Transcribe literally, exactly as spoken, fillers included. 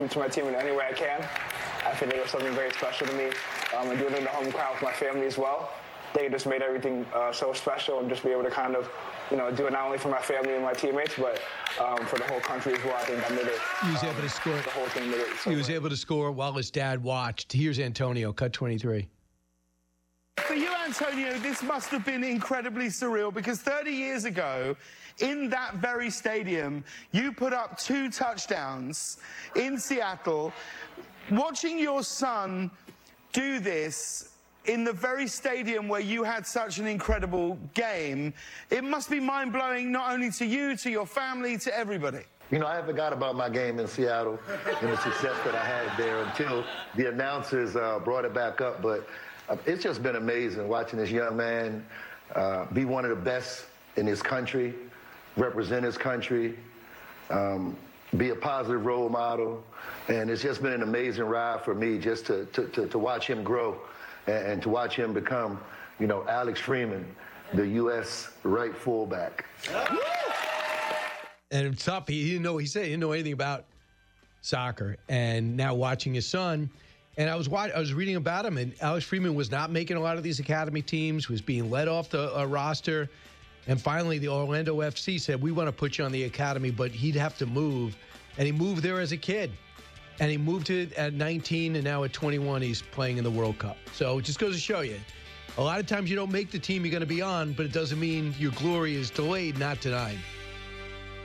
to my team in any way I can. I think it was something very special to me. Um, and doing it in the home crowd with my family as well. They just made everything uh, so special, and just be able to kind of, you know, do it not only for my family and my teammates, but um, for the whole country as well. I think I made it. He was um, able to score. The whole thing made it. So he was great. able to score while his dad watched. Here's Antonio, cut twenty-three. For you, Antonio, this must have been incredibly surreal, because thirty years ago, in that very stadium, you put up two touchdowns in Seattle. Watching your son do this in the very stadium where you had such an incredible game, it must be mind-blowing not only to you, to your family, to everybody. You know, I forgot about my game in Seattle and the success that I had there until the announcers uh, brought it back up. But uh, it's just been amazing watching this young man uh, be one of the best in his country, represent his country, um, be a positive role model. And it's just been an amazing ride for me just to, to, to, to watch him grow and, and to watch him become, you know, Alex Freeman, the U S right fullback. And it's tough. He didn't know, he said he didn't know anything about soccer. And now watching his son, and I was watching, I was reading about him, and Alex Freeman was not making a lot of these academy teams, was being let off the uh, roster. And finally, the Orlando F C said, we want to put you on the academy, but he'd have to move. And he moved there as a kid. And he moved it at nineteen, and now at twenty-one, he's playing in the World Cup. So it just goes to show you, a lot of times you don't make the team you're going to be on, but it doesn't mean your glory is delayed, not denied.